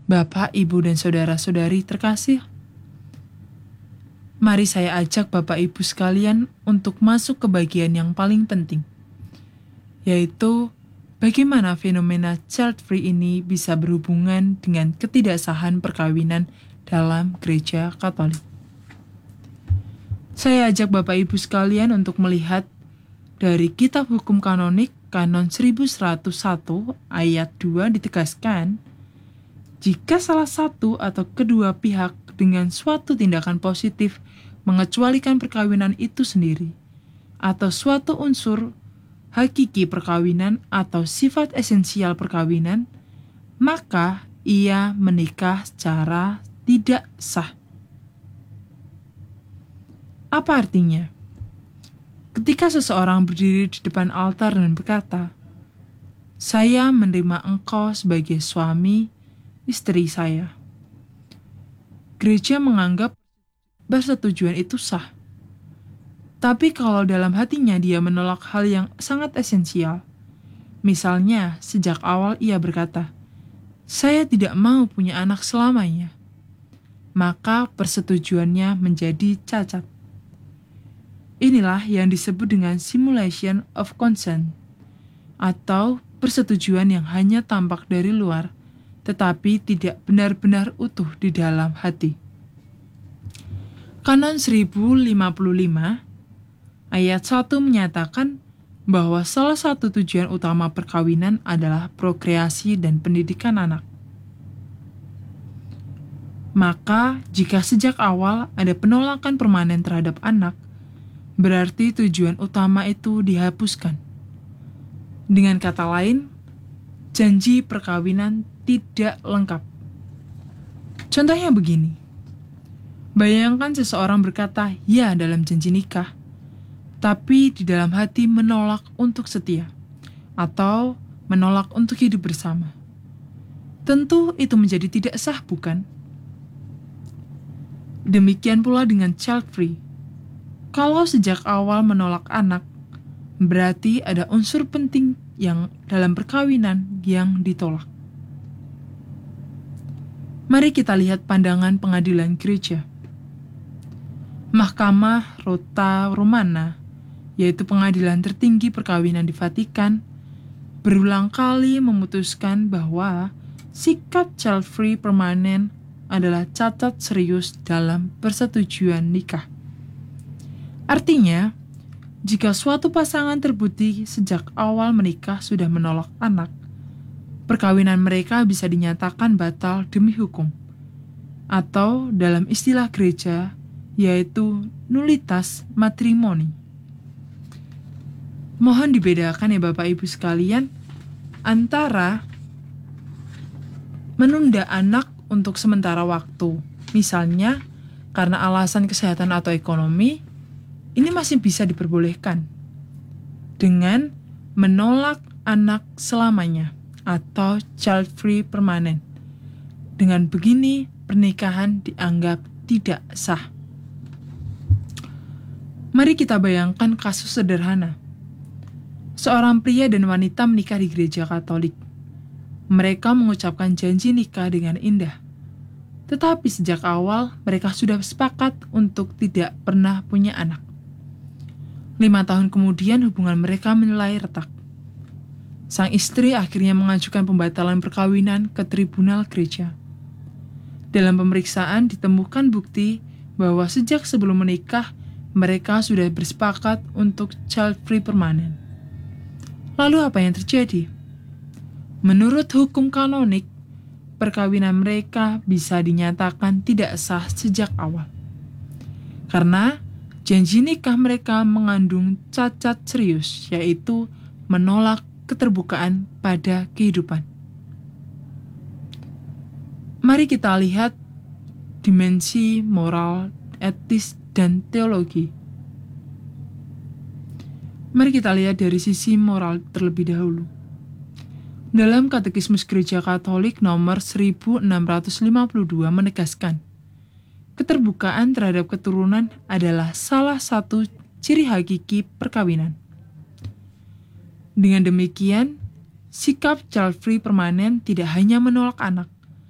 Bapak, Ibu, dan saudara-saudari terkasih, mari saya ajak Bapak Ibu sekalian untuk masuk ke bagian yang paling penting, yaitu bagaimana fenomena child free ini bisa berhubungan dengan ketidaksahan perkawinan dalam Gereja Katolik. Saya ajak Bapak Ibu sekalian untuk melihat dari Kitab Hukum Kanonik Kanon 1101 ayat 2 ditegaskan, jika salah satu atau kedua pihak dengan suatu tindakan positif mengecualikan perkawinan itu sendiri, atau suatu unsur hakiki perkawinan atau sifat esensial perkawinan, maka ia menikah secara tidak sah. Apa artinya? Ketika seseorang berdiri di depan altar dan berkata, "Saya menerima engkau sebagai suami istri saya," gereja menganggap persetujuan itu sah. Tapi kalau dalam hatinya dia menolak hal yang sangat esensial, misalnya sejak awal ia berkata, "Saya tidak mau punya anak selamanya," maka persetujuannya menjadi cacat. Inilah yang disebut dengan simulation of consent, atau persetujuan yang hanya tampak dari luar, tetapi tidak benar-benar utuh di dalam hati. Kanon 1055 ayat 1 menyatakan bahwa salah satu tujuan utama perkawinan adalah prokreasi dan pendidikan anak. Maka, jika sejak awal ada penolakan permanen terhadap anak, berarti tujuan utama itu dihapuskan. Dengan kata lain, janji perkawinan tidak lengkap. Contohnya begini. Bayangkan seseorang berkata ya dalam janji nikah, tapi di dalam hati menolak untuk setia, atau menolak untuk hidup bersama. Tentu itu menjadi tidak sah, bukan? Demikian pula dengan child free. Kalau sejak awal menolak anak, berarti ada unsur penting yang dalam perkawinan yang ditolak. Mari kita lihat pandangan pengadilan gereja. Mahkamah Rota Romana, yaitu pengadilan tertinggi perkawinan di Vatikan, berulang kali memutuskan bahwa sikap child free permanen adalah cacat serius dalam persetujuan nikah. Artinya, jika suatu pasangan terbukti sejak awal menikah sudah menolak anak, perkawinan mereka bisa dinyatakan batal demi hukum, atau dalam istilah gereja, yaitu nullitas matrimoni. Mohon dibedakan ya Bapak Ibu sekalian, antara menunda anak untuk sementara waktu, misalnya karena alasan kesehatan atau ekonomi, ini masih bisa diperbolehkan, dengan menolak anak selamanya atau child free permanen. Dengan begini, pernikahan dianggap tidak sah. Mari kita bayangkan kasus sederhana. Seorang pria dan wanita menikah di gereja Katolik. Mereka mengucapkan janji nikah dengan indah. Tetapi sejak awal mereka sudah sepakat untuk tidak pernah punya anak. 5 tahun kemudian hubungan mereka mulai retak. Sang istri akhirnya mengajukan pembatalan perkawinan ke tribunal gereja. Dalam pemeriksaan ditemukan bukti bahwa sejak sebelum menikah mereka sudah bersepakat untuk child free permanen. Lalu apa yang terjadi? Menurut hukum kanonik, perkawinan mereka bisa dinyatakan tidak sah sejak awal. Karena janji nikah mereka mengandung cacat serius, yaitu menolak keterbukaan pada kehidupan. Mari kita lihat dimensi moral, etis, dan teologi. Mari kita lihat dari sisi moral terlebih dahulu. Dalam Katekismus Gereja Katolik nomor 1652 menegaskan, keterbukaan terhadap keturunan adalah salah satu ciri hakiki perkawinan. Dengan demikian, sikap child free permanen tidak hanya menolak anak,